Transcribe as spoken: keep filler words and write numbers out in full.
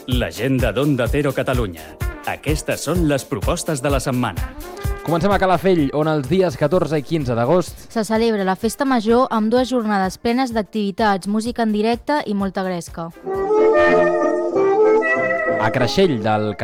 L'agenda d'Onda Cero Catalunya. Aquestes són les propostes de la setmana. Comencem a Calafell, on els dies catorze i quinze d'agost se celebra la festa major amb dues jornades plenes d'activitats, música en directe i molta gresca. A Creixell, del